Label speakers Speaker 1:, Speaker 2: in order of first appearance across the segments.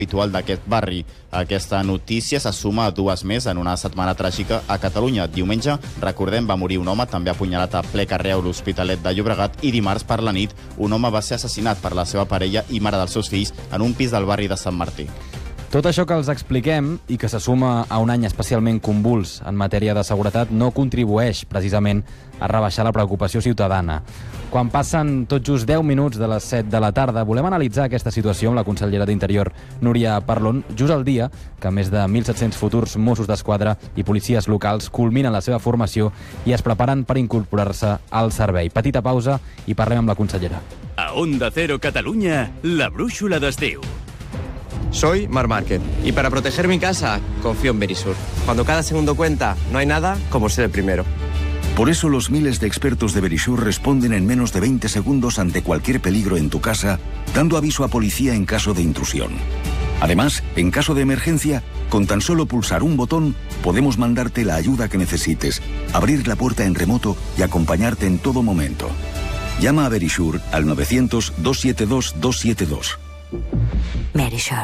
Speaker 1: habitual d'aquest barri. Aquesta notícia se suma a dues més en una setmana tràgica a Catalunya. Diumenge, recordem, va morir un home també apunyalat a ple carrer a l'Hospitalet de Llobregat i dimarts per la nit un home va ser assassinat per la seva parella i mare dels seus fills en un pis del barri de Sant Martí.
Speaker 2: Tot això que els expliquem i que se suma a un any especialment convuls en matèria de seguretat no contribueix precisament a rebaixar la preocupació ciutadana. Quan passen tot just 10 minuts de les 7 de la tarda, volem analitzar aquesta situació amb la consellera d'Interior, Núria Parlon, just el dia que més de 1.700 futurs Mossos d'Esquadra i policies locals culminen la seva formació i es preparen per incorporar-se al servei. Petita pausa i parlem amb la consellera.
Speaker 3: A Onda Cero Catalunya, la brúixola d'estiu.
Speaker 4: Soy Marc Márquez y para proteger mi casa confío en Verisur. Cuando cada segundo cuenta, no hay nada como ser el primero.
Speaker 5: Por eso los miles de expertos de Verisur responden en menos de 20 segundos ante cualquier peligro en tu casa, dando aviso a policía en caso de intrusión. Además, en caso de emergencia, con tan solo pulsar un botón, podemos mandarte la ayuda que necesites, abrir la puerta en remoto y acompañarte en todo momento. Llama a Verisur al 900-272-272.
Speaker 6: Verisur.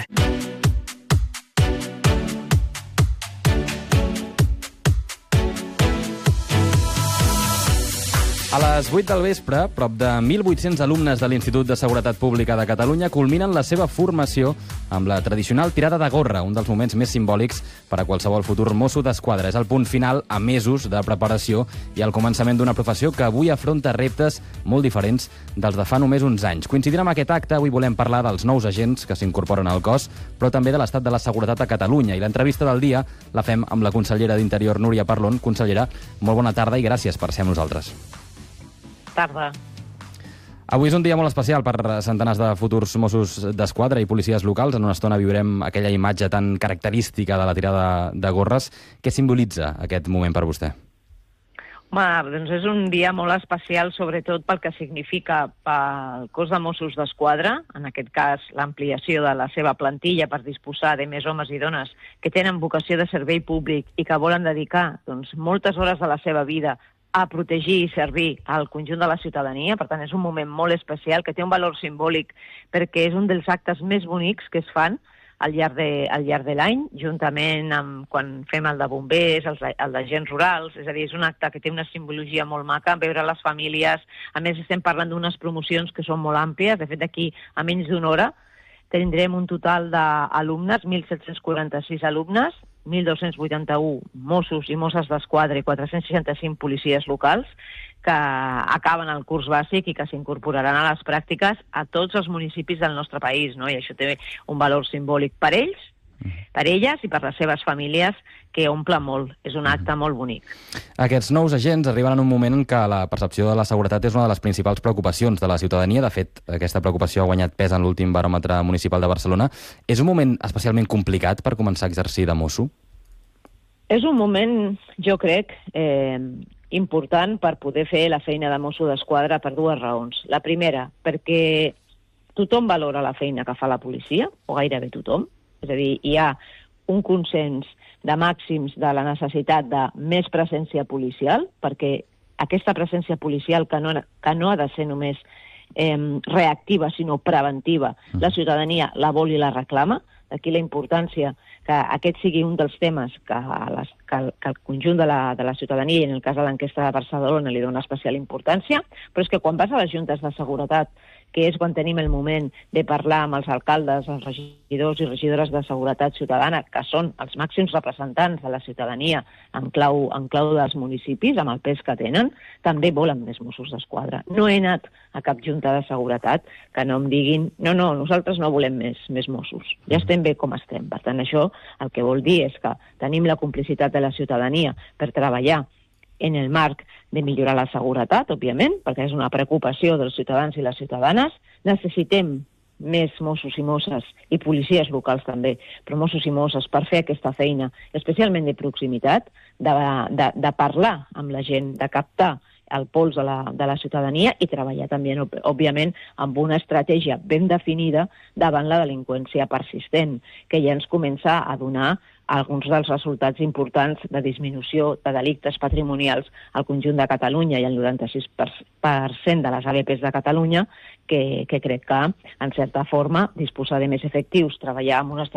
Speaker 2: A les 8 del vespre, prop de 1.800 alumnes de l'Institut de Seguretat Pública de Catalunya culminen la seva formació amb la tradicional tirada de gorra, un dels moments més simbòlics per a qualsevol futur mosso d'esquadra. És el punt final a mesos de preparació i el començament d'una professió que avui afronta reptes molt diferents dels de fa només uns anys. Coincidint amb aquest acte, avui volem parlar dels nous agents que s'incorporen al cos, però també de l'estat de la seguretat a Catalunya. I l'entrevista del dia la fem amb la consellera d'Interior, Núria Parlon. Consellera, molt bona tarda i gràcies per ser amb nosaltres.
Speaker 7: Tarda.
Speaker 2: Avui és un dia molt especial per centenars de futurs Mossos d'Esquadra i policies locals. En una estona viurem aquella imatge tan característica de la tirada de gorres. Què simbolitza aquest moment per vostè?
Speaker 7: Home, doncs és un dia molt especial, sobretot pel que significa pel cos de Mossos d'Esquadra, en aquest cas l'ampliació de la seva plantilla per disposar de més homes i dones que tenen vocació de servei públic i que volen dedicar moltes hores de la seva vida a protegir i servir al conjunt de la ciutadania. Per tant, és un moment molt especial que té un valor simbòlic perquè és un dels actes més bonics que es fan al llarg de l'any, juntament amb quan fem el de bombers, el d'agents rurals. És a dir, és un acte que té una simbologia molt maca, veure les famílies. A més, estem parlant d'unes promocions que són molt àmplies. De fet, d'aquí a menys d'una hora tindrem un total d'alumnes, 1.746 alumnes, 1.281 Mossos i Mosses d'Esquadra i 465 policies locals que acaben el curs bàsic i que s'incorporaran a les pràctiques a tots els municipis del nostre país, no? I això té un valor simbòlic per ells, per elles i per les seves famílies, que omple molt. És un acte molt bonic.
Speaker 2: Aquests nous agents arriben en un moment en què la percepció de la seguretat és una de les principals preocupacions de la ciutadania. De fet, aquesta preocupació ha guanyat pes en l'últim baròmetre municipal de Barcelona. És un moment especialment complicat per començar a exercir de mosso?
Speaker 7: És un moment, jo crec, important per poder fer la feina de mosso d'esquadra per dues raons. La primera, perquè tothom valora la feina que fa la policia, o gairebé tothom. És a dir, hi ha un consens de màxims de la necessitat de més presència policial, perquè aquesta presència policial que no ha de ser només reactiva, sinó preventiva, la ciutadania la vol i la reclama. D'aquí la importància que aquest sigui un dels temes que el conjunt de la ciutadania, i en el cas de l'enquesta de Barcelona, li dona especial importància, però és que quan vas a les juntes de seguretat, que és quan tenim el moment de parlar amb els alcaldes, els regidors i regidores de seguretat ciutadana, que són els màxims representants de la ciutadania en clau dels municipis, amb el pes que tenen, també volen més Mossos d'Esquadra. No he anat a cap junta de seguretat que no em diguin no, nosaltres no volem més Mossos, ja estem bé com estem. Per tant, això el que vol dir és que tenim la complicitat de la ciutadania per treballar en el marc de millorar la seguretat, òbviament, perquè és una preocupació dels ciutadans i les ciutadanes. Necessitem més Mossos i Mosses, i policies locals també, però Mossos i Mosses per fer aquesta feina, especialment de proximitat, de parlar amb la gent, de captar el pols de la ciutadania i treballar també, òbviament, amb una estratègia ben definida davant la delinqüència persistent, que ja ens comença a donar alguns dels resultats importants de disminució de delictes patrimonials al conjunt de Catalunya i el 96% de les ABPs de Catalunya, que crec que, en certa forma, disposar de més efectius, treballar amb una